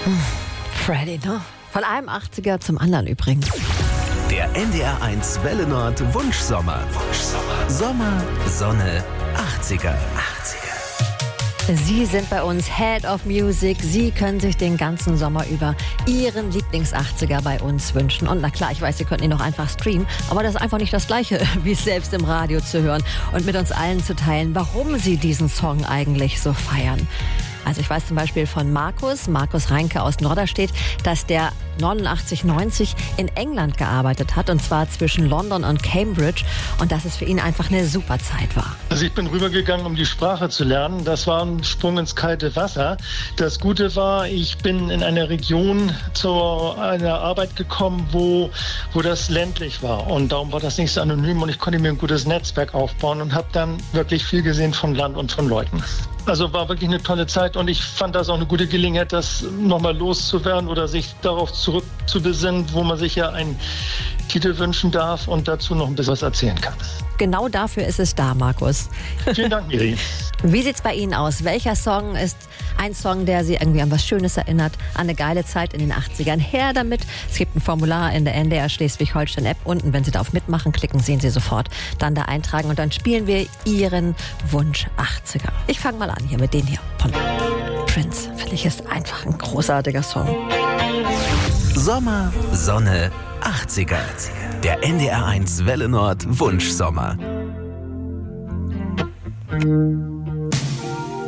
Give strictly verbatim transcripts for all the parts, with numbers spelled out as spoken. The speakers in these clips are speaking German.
Freddy, ne? Von einem achtziger zum anderen übrigens. Der N D R eins Welle Nord Wunschsommer. Wunschsommer. Sommer, Sonne, achtziger. achtziger. Sie sind bei uns Head of Music. Sie können sich den ganzen Sommer über Ihren Lieblings-achtziger bei uns wünschen. Und na klar, ich weiß, Sie könnten ihn auch einfach streamen, aber das ist einfach nicht das Gleiche, wie es selbst im Radio zu hören und mit uns allen zu teilen, warum Sie diesen Song eigentlich so feiern. Also ich weiß zum Beispiel von Markus, Markus Reinke aus Norderstedt, dass der neunundachtzig neunzig in England gearbeitet hat, und zwar zwischen London und Cambridge, und dass es für ihn einfach eine super Zeit war. Also ich bin rübergegangen, um die Sprache zu lernen. Das war ein Sprung ins kalte Wasser. Das Gute war, ich bin in einer Region zu einer Arbeit gekommen, wo, wo das ländlich war, und darum war das nicht so anonym, und ich konnte mir ein gutes Netzwerk aufbauen und habe dann wirklich viel gesehen von Land und von Leuten. Also war wirklich eine tolle Zeit, und ich fand das auch eine gute Gelegenheit, das nochmal loszuwerden oder sich darauf zurückzubesinnen, wo man sich ja einen Titel wünschen darf und dazu noch ein bisschen was erzählen kann. Genau dafür ist es da, Markus. Vielen Dank, Miri. Wie sieht's bei Ihnen aus? Welcher Song ist ein Song, der Sie irgendwie an was Schönes erinnert, an eine geile Zeit in den achtzigern? Her damit. Es gibt ein Formular in der N D R Schleswig-Holstein-App unten. Wenn Sie da auf Mitmachen klicken, sehen Sie sofort. Dann da eintragen, und dann spielen wir Ihren Wunsch achtziger. Ich fange mal an hier mit den hier von Prince. Finde ich, ist einfach ein großartiger Song. Sommer, Sonne, achtziger. Der N D R eins Welle Nord Wunschsommer.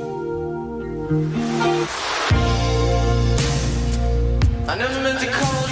I never meant to call